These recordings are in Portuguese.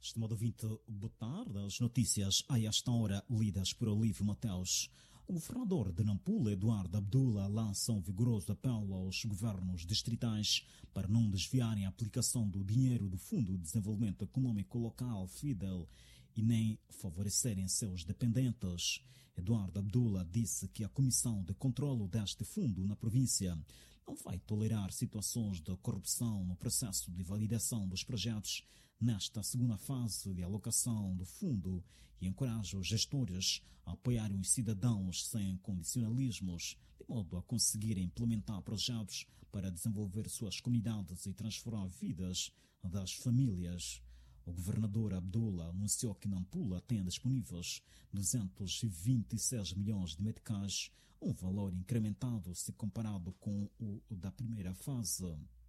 Estimado ouvinte, boa tarde. As notícias a esta hora lidas por Olívio Mateus. O governador de Nampula, Eduardo Abdullah, lança um vigoroso apelo aos governos distritais para não desviarem a aplicação do dinheiro do Fundo de Desenvolvimento Econômico Local, FIDEL, e nem favorecerem seus dependentes. Eduardo Abdullah disse que a Comissão de Controlo deste fundo na província não vai tolerar situações de corrupção no processo de validação dos projetos nesta segunda fase de alocação do fundo e encoraja os gestores a apoiarem os cidadãos sem condicionalismos, de modo a conseguirem implementar projetos para desenvolver suas comunidades e transformar vidas das famílias. O governador Abdullah anunciou que Nampula tem disponíveis 226 milhões de meticais, um valor incrementado se comparado com o da primeira fase.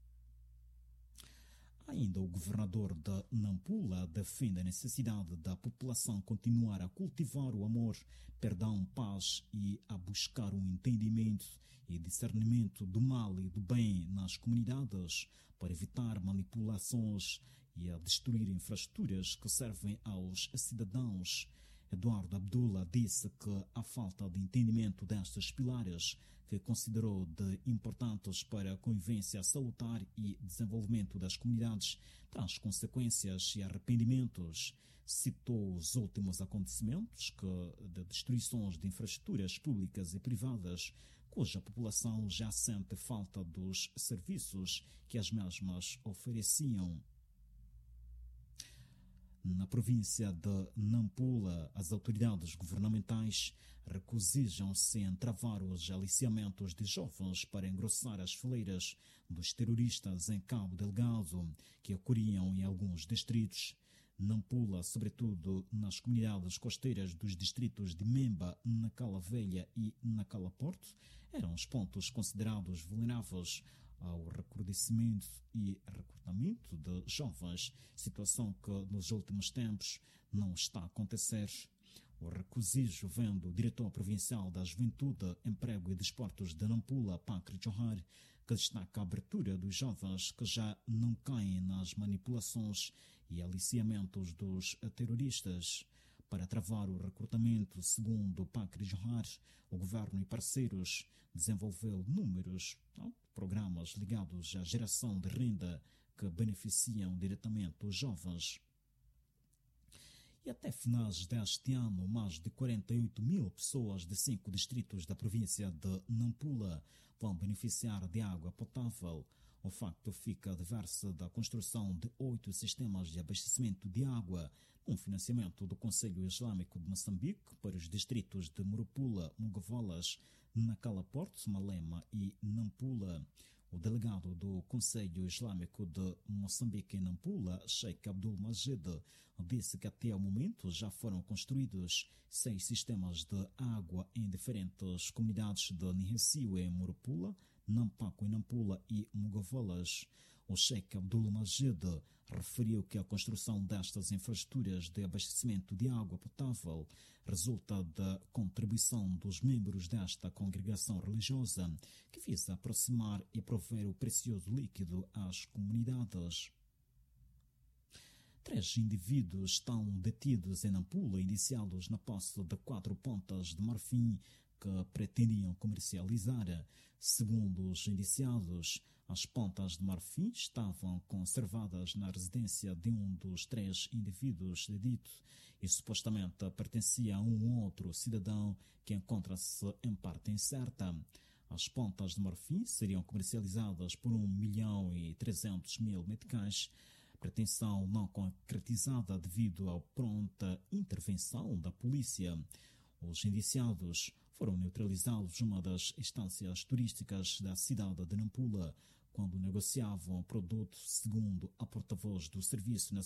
Ainda o governador de Nampula defende a necessidade da população continuar a cultivar o amor, perdão, paz e a buscar um entendimento e discernimento do mal e do bem nas comunidades para evitar manipulações e a destruir infraestruturas que servem aos cidadãos. Eduardo Abdullah disse que a falta de entendimento destes pilares, que considerou de importantes para a convivência salutar e desenvolvimento das comunidades, traz consequências e arrependimentos. Citou os últimos acontecimentos de destruições de infraestruturas públicas e privadas, cuja população já sente falta dos serviços que as mesmas ofereciam. Na província de Nampula, as autoridades governamentais recusam-se em travar os aliciamentos de jovens para engrossar as fileiras dos terroristas em Cabo Delgado, que ocorriam em alguns distritos. Nampula, sobretudo nas comunidades costeiras dos distritos de Memba, Nacala Velha e Nacala Porto, eram os pontos considerados vulneráveis ao recrudescimento e recrutamento de jovens, situação que nos últimos tempos não está a acontecer. O recusijo vem do diretor provincial da Juventude, Emprego e Desportos de Nampula, Pacri Johar, que destaca a abertura dos jovens que já não caem nas manipulações e aliciamentos dos terroristas. Para travar o recrutamento, segundo Pacri Johar, o governo e parceiros desenvolveu inúmeros programas ligados à geração de renda que beneficiam diretamente os jovens. E até finais deste ano, mais de 48 mil pessoas de 5 distritos da província de Nampula vão beneficiar de água potável. O facto fica adverso da construção de 8 sistemas de abastecimento de água, um financiamento do Conselho Islâmico de Moçambique para os distritos de Murupula, Mugovolas, Nacala Porto, Malema e Nampula. O delegado do Conselho Islâmico de Moçambique em Nampula, Sheikh Abdul Majid, disse que até o momento já foram construídos 6 sistemas de água em diferentes comunidades de Nihesiwe, Murupula, Nampaco em Nampula e Mugovolas. O Sheikh Abdul Majid referiu que a construção destas infraestruturas de abastecimento de água potável resulta da contribuição dos membros desta congregação religiosa, que visa aproximar e prover o precioso líquido às comunidades. 3 indivíduos estão detidos em Nampula, indiciados na posse de 4 pontas de marfim que pretendiam comercializar. Segundo os indiciados, as pontas de marfim estavam conservadas na residência de um dos 3 indivíduos detidos e supostamente pertencia a um outro cidadão que encontra-se em parte incerta. As pontas de marfim seriam comercializadas por 1.300.000 meticais, pretensão não concretizada devido à pronta intervenção da polícia. Os indiciados foram neutralizados numa das instâncias turísticas da cidade de Nampula, quando negociavam o produto, segundo a porta-voz do Serviço